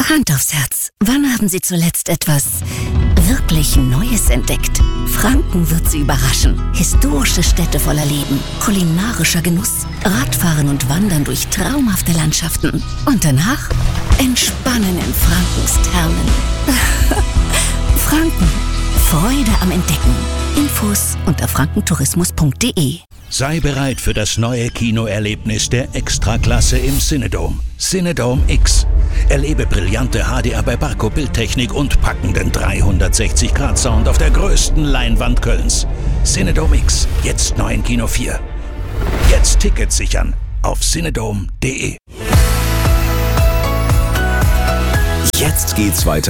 Hand aufs Herz. Wann haben Sie zuletzt etwas wirklich Neues entdeckt? Franken wird Sie überraschen. Historische Städte voller Leben, kulinarischer Genuss, Radfahren und Wandern durch traumhafte Landschaften. Und danach entspannen in Frankens Thermen. Franken. Freude am Entdecken. Infos unter frankentourismus.de. Sei bereit für das neue Kinoerlebnis der Extraklasse im Cinedome. Cinedome X. Erlebe brillante HDR bei Barco Bildtechnik und packenden 360-Grad-Sound auf der größten Leinwand Kölns. Cinedome X. Jetzt neu in Kino 4. Jetzt Tickets sichern auf cinedome.de. Jetzt geht's weiter